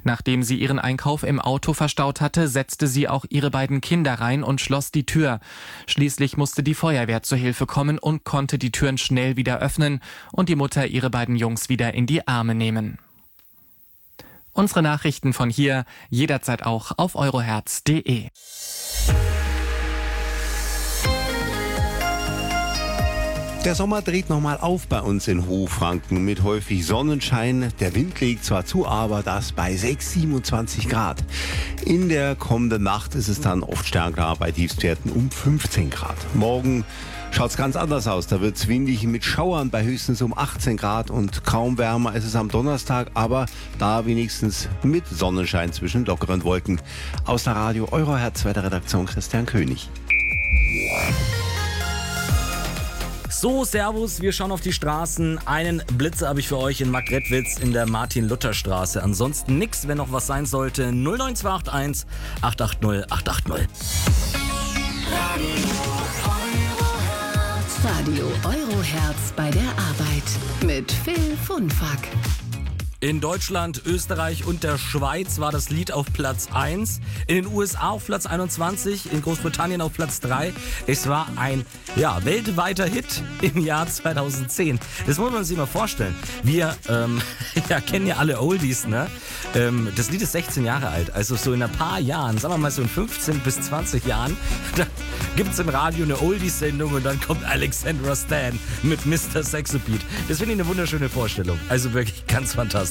Nachdem sie ihren Einkauf im Auto verstaut hatte, setzte sie auch ihre beiden Kinder rein und schloss die Tür. Schließlich musste die Feuerwehr zur Hilfe kommen und konnte die Türen schnell wieder öffnen und die Mutter ihre beiden Jungs wieder in die Arme nehmen. Unsere Nachrichten von hier jederzeit auch auf euroherz.de. Der Sommer dreht nochmal auf bei uns in Hochfranken mit häufig Sonnenschein. Der Wind legt zwar zu, aber das bei 27 Grad. In der kommenden Nacht ist es dann oft stärker bei Tiefstwerten um 15 Grad. Morgen schaut es ganz anders aus. Da wird es windig mit Schauern bei höchstens um 18 Grad und kaum wärmer ist es am Donnerstag, aber da wenigstens mit Sonnenschein zwischen lockeren Wolken. Aus der Radio Euroherz Wetterredaktion Christian König. So, servus, wir schauen auf die Straßen. Einen Blitzer habe ich für euch in Marktredwitz in der Martin-Luther-Straße. Ansonsten nix, wenn noch was sein sollte. 09281 880 880. Radio Euroherz bei der Arbeit mit Phil Funfack. In Deutschland, Österreich und der Schweiz war das Lied auf Platz 1. In den USA auf Platz 21, in Großbritannien auf Platz 3. Es war ein weltweiter Hit im Jahr 2010. Das muss man sich mal vorstellen. Wir kennen ja alle Oldies, ne? Das Lied ist 16 Jahre alt. Also so in ein paar Jahren, sagen wir mal so in 15 bis 20 Jahren, da gibt es im Radio eine Oldies-Sendung und dann kommt Alexandra Stan mit Mr. Sexapede. Das finde ich eine wunderschöne Vorstellung. Also wirklich ganz fantastisch.